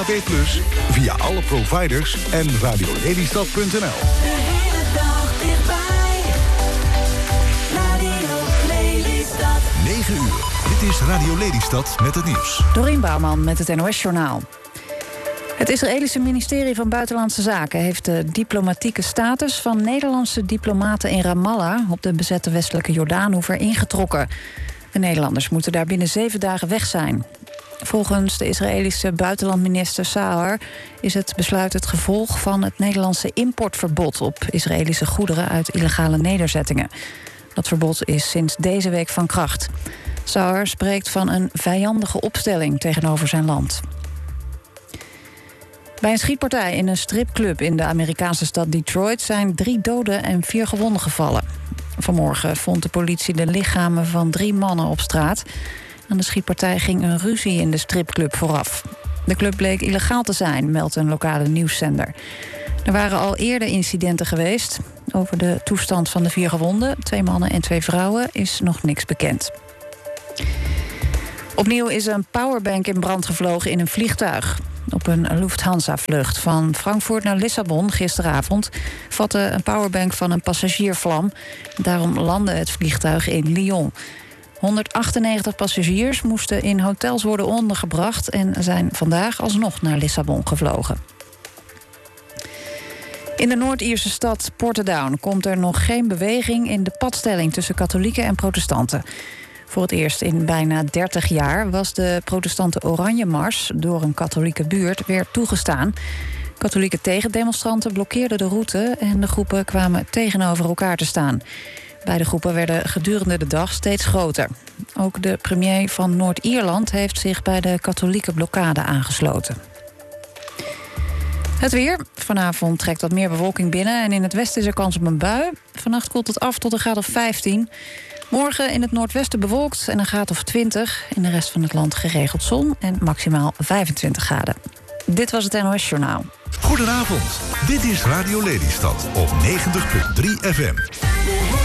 DAB+, via alle providers en radiolelystad.nl. De hele dag dichtbij. Radio Lelystad. 9 uur. Dit is Radio Lelystad met het nieuws. Dorien Bouwman met het NOS-journaal. Het Israëlische ministerie van Buitenlandse Zaken heeft de diplomatieke status van Nederlandse diplomaten in Ramallah op de bezette westelijke Jordaanoever ingetrokken. De Nederlanders moeten daar binnen 7 dagen weg zijn. Volgens de Israëlische buitenlandminister Saar is het besluit het gevolg van het Nederlandse importverbod op Israëlische goederen uit illegale nederzettingen. Dat verbod is sinds deze week van kracht. Saar spreekt van een vijandige opstelling tegenover zijn land. Bij een schietpartij in een stripclub in de Amerikaanse stad Detroit zijn 3 doden en 4 gewonden gevallen. Vanmorgen vond de politie de lichamen van 3 mannen op straat. Aan de schietpartij ging een ruzie in de stripclub vooraf. De club bleek illegaal te zijn, meldt een lokale nieuwszender. Er waren al eerder incidenten geweest. Over de toestand van de 4 gewonden, 2 mannen en 2 vrouwen, is nog niks bekend. Opnieuw is een powerbank in brand gevlogen in een vliegtuig. Op een Lufthansa-vlucht van Frankfurt naar Lissabon gisteravond vatte een powerbank van een passagier vlam. Daarom landde het vliegtuig in Lyon. 198 passagiers moesten in hotels worden ondergebracht en zijn vandaag alsnog naar Lissabon gevlogen. In de Noord-Ierse stad Portadown komt er nog geen beweging in de padstelling tussen katholieken en protestanten. Voor het eerst in bijna 30 jaar was de protestante Oranje Mars door een katholieke buurt weer toegestaan. Katholieke tegendemonstranten blokkeerden de route en de groepen kwamen tegenover elkaar te staan. Beide groepen werden gedurende de dag steeds groter. Ook de premier van Noord-Ierland heeft zich bij de katholieke blokkade aangesloten. Het weer. Vanavond trekt wat meer bewolking binnen en in het westen is er kans op een bui. Vannacht koelt het af tot een graad of 15. Morgen in het noordwesten bewolkt en een graad of 20. In de rest van het land geregeld zon en maximaal 25 graden. Dit was het NOS Journaal. Goedenavond. Dit is Radio Lelystad op 90.3 FM.